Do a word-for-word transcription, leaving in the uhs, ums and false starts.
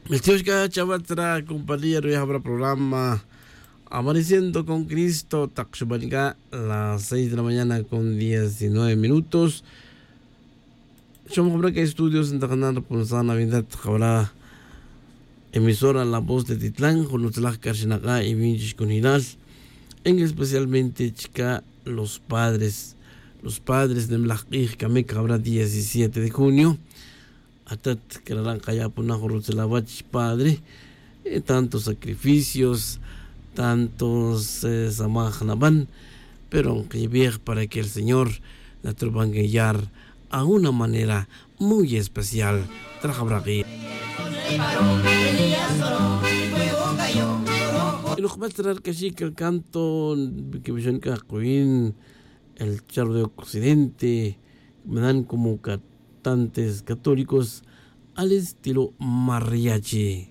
El tío Chavatra, compañero, ya habrá programa Amaneciendo con Cristo, Taxubanica, las seis de la mañana con diecinueve minutos. Somos habrá que estudios en Tajanar por esa Navidad, habrá emisora La Voz de Titlán, con Utlaj Karchinacá y Vinchis con Hiral, en especialmente chica los padres, los padres de Mlajij, Kamek, habrá diecisiete de junio. Atat que la ya Punajorutzelabach padre, eh, tantos sacrificios, tantos eh, samajnaban, pero aunque viej para que el Señor la tropan guiar a una manera muy especial. Trajabraqui. Y nos va a traer que sí que el canto que me suena Queen, el charro de Occidente, me dan como cantantes católicos al estilo mariachi.